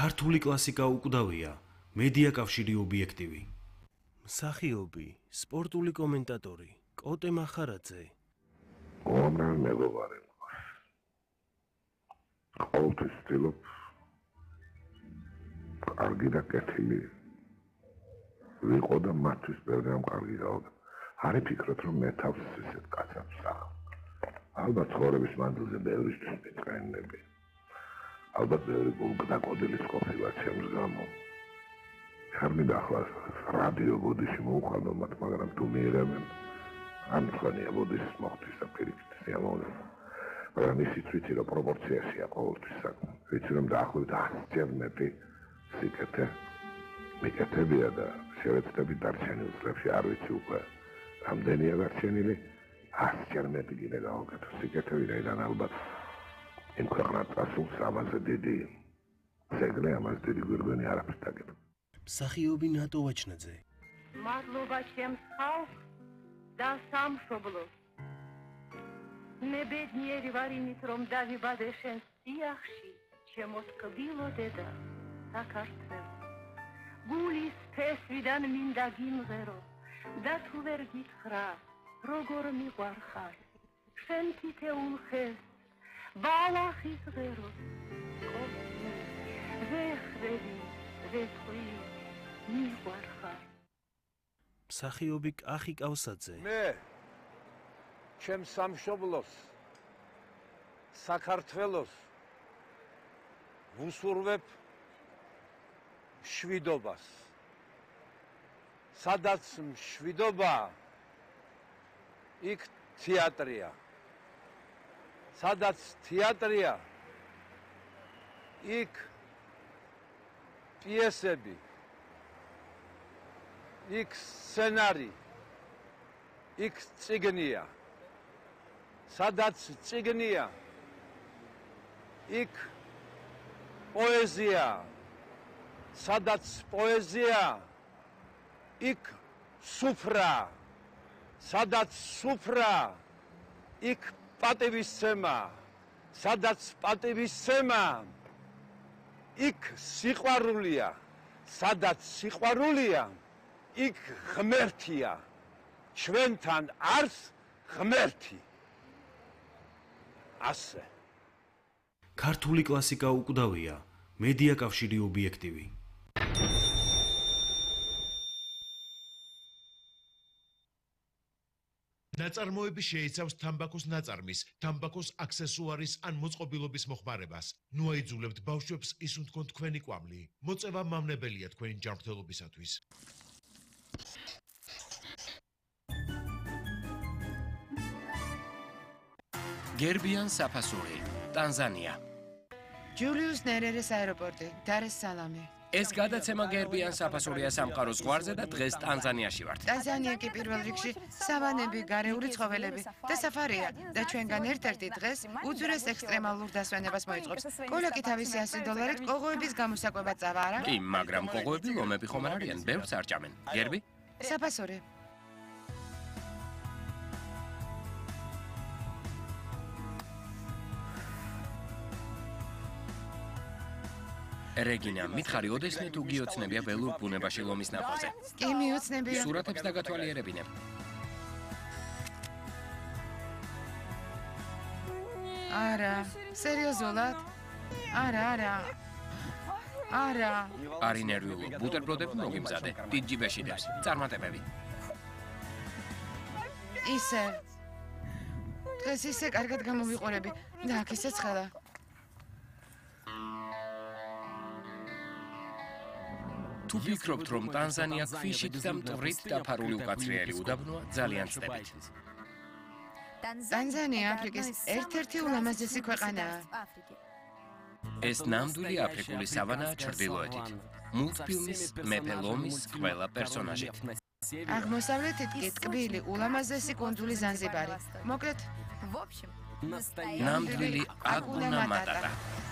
ქართული კლასიკა უკვდავია, მედია კავშირი ობიექტივი. მსახიობი, სპორტული კომენტატორი, კოტე მახარაძე. უამრავი მეგობარი მყავს. ყოველთვის ვცდილობ კარგი და კეთილი ვიყო და მათთვის ბევრი კარგი გავდა. არ ვფიქრობ, რომ მე თავს ესეთ კაცად ვსახავ. ალბათ ცხოვრების მანძილზე ბევრისთვის მიტყენები. ალბათ ბევრი გულგდაკოდილის ყოფილა ჩემს გამო. ხარნი ახლა რადიო ბოდიში მოუხალო მათ, მაგრამ თუ მიიღებენ ამ ხანია ბოდიშის მოხდის და პირიქით სიამოვნება. მაგრამ ისიც ვიცი, რომ პროპორციაშია ყოველთვის საკმ. ვიცი, რომ დაახლოებით 100-ჯერ მეტი სიკეთე მიკეთებია და შევეცდები დარჩენილ წლებში არ ვიცი უკვე რამდენია დარჩენილი 100-ჯერ მეტი კიდე გავაკეთო სიკეთე, ვინაიდან ალბათ იმ ქვეყნად წასულს ამაზე დიდი ზეგლე, ამაზე დიდი გვირგვინი არაფერს დაგება. მსახიობი ნატო ვაჩნაძე. მადლობა ჩემს ხალხს და სამშობლოს. მე ბედნიერი ვარ იმით, რომ დავიბადე შენ სიახში, ჩემო ტკბილო დედა საქართველო. გულის ფესვიდან მინდა გიმღერო და თუ ვერ გითხრა, როგორ მიყვარხარ, შენ თითეულ ხეს ბალახის ღეროს ვეხვევი, ვეთყვი, მიყვარხარ. მსახიობი კახი კავსაძე. მე ჩემს სამშობლოს საქართველოს ვუსურვებ მშვიდობას, სადაც მშვიდობა იქ თეატრია, სადაც თეატრია იქ პიესები, იქ სცენარი, იქ წიგნია, სადაც წიგნია იქ პოეზია, სადაც პოეზია იქ სუფრა, სადაც სუფრა იქ პატივისცემა, სადაც პატივისცემა იქ სიყვარულია, სადაც სიყვარულია იქ ღმერთია, ჩვენთან არს ღმერთი. ასე. ქართული კლასიკა უკვდავია, მედია კავშირი ობიექტივი. ნაწარმოები შეიცავს თამბაქოს ნაწარმის, თამბაქოს აქსესუარის ან მოწყობილობის მოხმარებას. ნუ აიძულებთ ბავშვებს ისუნ თქვენ თქვენი კვამლი. მოწევა მავნებელია თქვენი ჯანმრთელობისათვის. გერბიან საფასური, ტანზანია. ჯულიუს ნერერეს აეროპორტი, დარ-ეს-სალამი. ეს გადაცემა გერბიან საფასურია სამყაროს ზღვარზე და დღეს ტანზანიაში ვართ. ტანზანია კი პირველ რიგში სავანები, გარეული ცხოველები და საფარია და ჩვენგან ერთ-ერთი დღეს უძვირეს ექსტრემალურ დასვენებას მოიწყობს. კოლაკი თავისი $100 კოღოების გამოსაკვებად წავა, არა? კი, მაგრამ კოღოები ლომები ხომ არ არიან, ბევრს არ ჭამენ. გერბი? საფასური. რეგინა, მითხარი, ოდესმე თუ გიოცნებია ველურ ბუნებაში ლომის ნაყოფზე? კი, მიოცნებია. სურათებს დაგათვალიერებინებ. არა, სერიოზულად? არა. არ ინერვიულო, ბუტერბროდები მოგიმზადე, დიდ ჯიბეში დევს, წარმატებები. ისე. დღეს ისე კარგად გამოვიყურები და აქ ისე ცხელა. თუ ფიქრობთ, რომ ტანზანია ქვიშით და მტვრით დაფარული უკაცრიელი უდაბნოა, ძალიან ცდებით. ტანზანია აფრიკის ერთ-ერთი ულამაზესი ქვეყანაა. ეს ნამდვილი აფრიკული სავანაა ჩრდილოეთით. მულტფილმის მეფე ლომის ყველა პერსონაჟით. აღმოსავლეთით კი ტკბილი ულამაზესი კუნძული ზანზიბარი. მოკლედ, ნამდვილი აკუნა მატატა.